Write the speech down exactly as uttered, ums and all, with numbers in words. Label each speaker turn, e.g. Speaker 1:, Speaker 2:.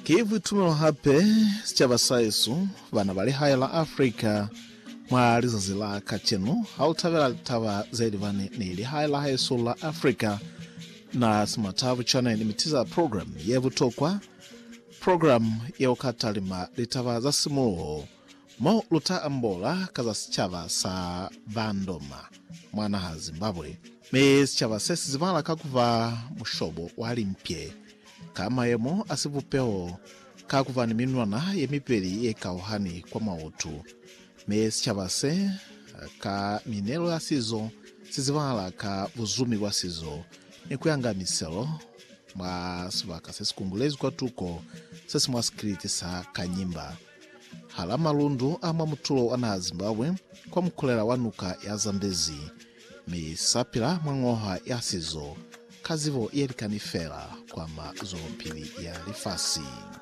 Speaker 1: Kivu tumelo hape sichaba saisu vana bali haya la Afrika mwaliza zila kachenu hautavela tava zaidi vani ni ili haya la haisu la Afrika na simatavu chana inimitiza program yevu tokwa program ya ukatalima litava za simuho mo luta ambola kaza sichava sa bandoma mwana ha Zimbabwe me sichava sesi zivala kakuva mushobo wali mpye kama yemo asivupeo kakuva ni minwana ye miperi ye kauhani kwa mautu me sichava se ka minelo ya sizo sizivala ka vuzumi wa sizo ni kuyanga miselo mwa sivaka sesi kungulezi kwa tuko sesi mwa skriti sa kanyimba halama lundu ama mutulo wana Zimbabwe kwa mkulera wanuka ya Zambezi misapila mwangoha ya sizo kazivo yelikanifera kwa mazopili ya rifasi.